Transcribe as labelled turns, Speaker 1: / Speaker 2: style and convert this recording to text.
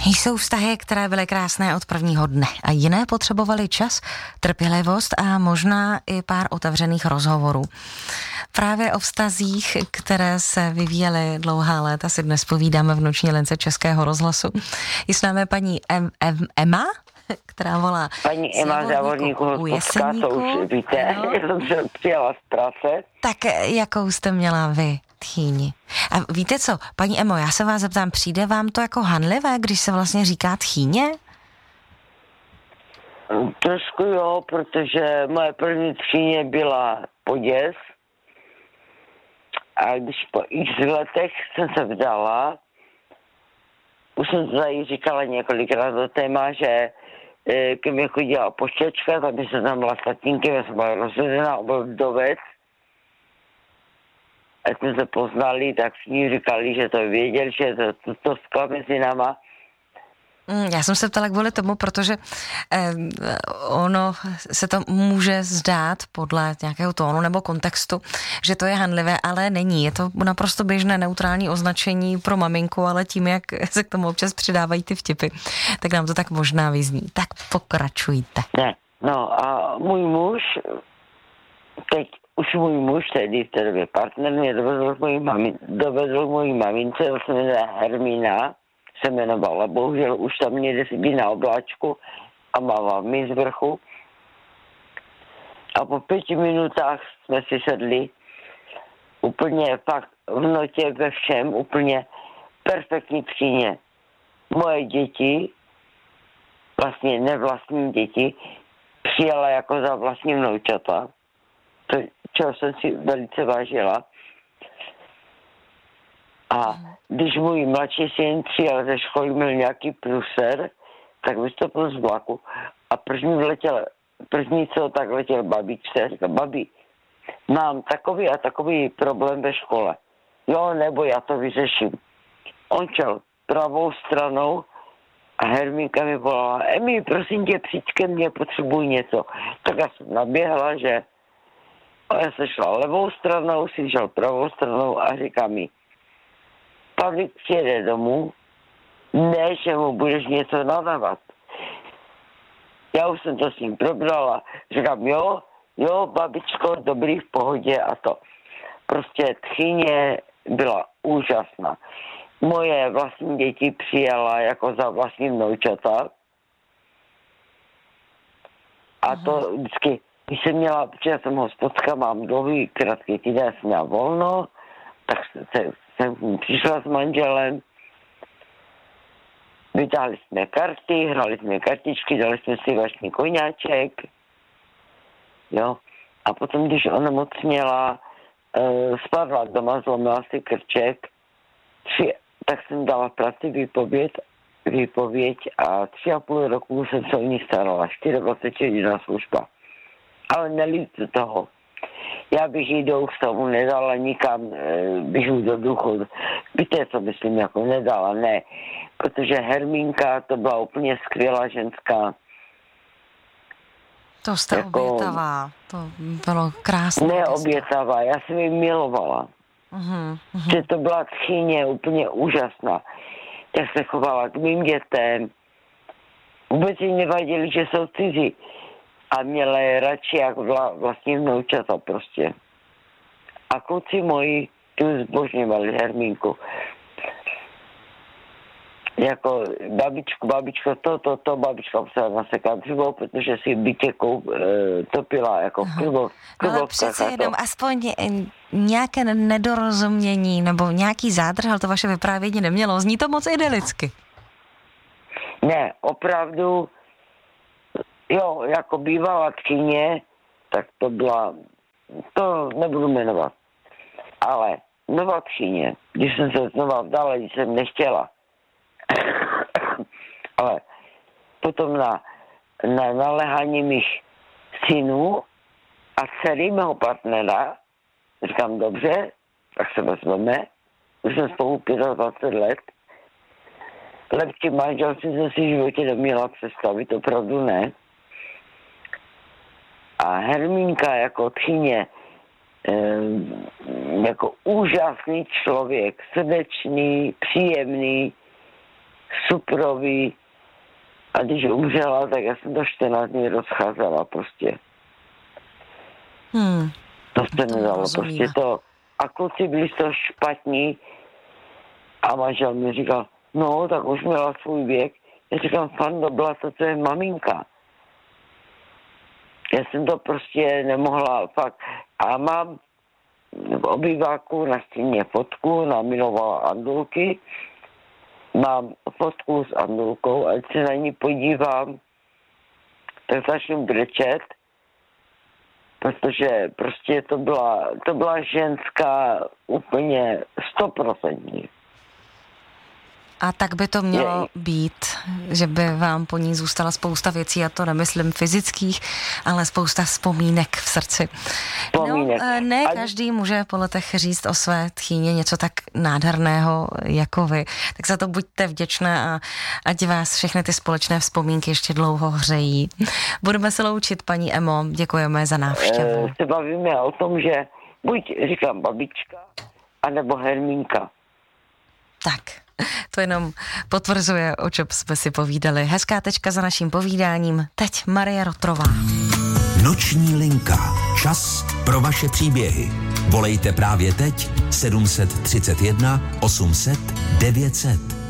Speaker 1: Jsou vztahy, které byly krásné od prvního dne a jiné potřebovaly čas, trpělivost a možná i pár otevřených rozhovorů. Právě o vztazích, které se vyvíjely dlouhá léta, si dnes povídáme v noční lince Českého rozhlasu. Je s námi paní Emma, která volá
Speaker 2: paní Emma Závodníku Hospodská, to už víte, já jsem se přijela z práce.
Speaker 1: Tak jakou jste měla vy tchýni? A víte co, paní Emo, já se vás zeptám, přijde vám to jako hanlivé, když se vlastně říká tchýně?
Speaker 2: Trošku jo, protože moje první tchýně byla Poděs a když po x letech jsem se vdala, už jsem to tady říkala několikrát do téma, že ke mně chodila poštěčka, tak by se tam byla s tatínkem, já jsem byla rozvedená, byl vdovec. A jsme se poznali, tak všichni říkali, že to věděli, že to skla mezi náma.
Speaker 1: Já jsem se ptala kvůli tomu, protože ono se to může zdát podle nějakého tónu nebo kontextu, že to je hanlivé, ale není. Je to naprosto běžné neutrální označení pro maminku, ale tím, jak se k tomu občas přidávají ty vtipy, tak nám to tak možná vyzní. Tak pokračujte.
Speaker 2: Ne, no a můj muž, tedy v té době partner, mě dovedl mojí mamince, to se jmenuje Hermína, se jmenovala, bohužel už tam někde sedí na obláčku a mává mi z vrchu. A po 5 minutách jsme si sedli úplně fakt v notě ve všem, úplně perfektní tchýně. Moje děti, vlastně nevlastní děti, přijala jako za vlastní vnoučata, čeho jsem si velice vážila. A když můj mladší syn přijel ze školy, měl nějaký průser, tak vystoupil z vlaku a první co, tak letěl babičce a říkal, babi, mám takový a takový problém ve škole. Jo, nebo já to vyřeším. On šel pravou stranou a Hermínka mi volala, Emi, prosím tě, přijď ke mně, potřebuji něco. Tak já jsem naběhla, že já se šla levou stranou, si šel pravou stranou a říká mi, Pavlík přijede domů, ne, že mu budeš něco nadávat. Já už jsem to s ním probrala, říkám, jo, babičko, dobrý, v pohodě a to. Prostě tchýně byla úžasná. Moje vlastní děti přijala jako za vlastní vnoučata. A to vždycky, když jsem měla, protože já jsem hospodská, mám dlouhý, krátký týden, já jsem měla volno, tak jsem přišla s manželem, vytáhli jsme karty, hrali jsme kartičky, dali jsme si vlastní koňáček, jo. A potom, když onemocněla, spadla doma, zlomila si krček, tak jsem dala v práci výpověď a 3,5 roku jsem se o ní starala, 24 hodin služba. Ale nelítu toho. Já bych jí do ústavu nedala nikam, bych jí do důchodu. Víte, co myslím, jako nedala, ne. Protože Hermínka to byla úplně skvělá ženská.
Speaker 1: To jste jako, obětavá, to bylo krásné.
Speaker 2: Neobětavá, já jsem ji milovala. Že to byla tchýně úplně úžasná. Jak se chovala k mým dětem. Vůbec jí nevadili, že jsou cizí. A měla je radši jak vlastní vnoučata prostě. A kluci moji tu zbožňovali Hermínku. Jako babičko, to babička musela nasekat dřivo, protože si bytě topila jako v
Speaker 1: ale přece jenom aspoň nějaké nedorozumění nebo nějaký zádrhel to vaše vyprávění nemělo. Zní to moc idylicky.
Speaker 2: Ne, opravdu, jo, jako bývalá tchýně, tak to byla, to nebudu jmenovat, ale nová tchýně, když jsem se znova vdala, když jsem nechtěla, ale potom na naléhání mých synů a dcery mého partnera, říkám, dobře, tak se vezmeme, už jsem spolu 25 let, lepší manželství jsem si v životě neměla představit, opravdu ne. A Hermínka jako tchýně, jako úžasný člověk, srdečný, příjemný, suprový. A když umřela, tak já jsem to 14 dní rozcházela prostě. To se nedalo, prostě to. A kluci byli to špatní a manžel mi říkal, no, tak už měla svůj věk. Já říkám, Fando, byla to tvoje maminka. Já jsem to prostě nemohla fakt. A mám v obýváku na stěně fotku, naminovala Andulky. Mám fotku s Andulkou, ať se na ní podívám, tak začnu brečet, protože prostě to byla ženská úplně 100%.
Speaker 1: A tak by to mělo být, že by vám po ní zůstala spousta věcí, a to nemyslím fyzických, ale spousta vzpomínek v srdci.
Speaker 2: Vzpomínek.
Speaker 1: No, ne každý může po letech říct o své tchýně něco tak nádherného jako vy. Tak za to buďte vděčné a ať vás všechny ty společné vzpomínky ještě dlouho hřejí. Budeme se loučit, paní Emo, děkujeme za návštěvu.
Speaker 2: Se bavíme o tom, že buď říkám babička, anebo Hermínka.
Speaker 1: Tak. To jenom potvrzuje, o čem jsme si povídali. Hezká tečka za naším povídáním. Teď Marie Rotrová.
Speaker 3: Noční linka. Čas pro vaše příběhy. Volejte právě teď 731 800 900.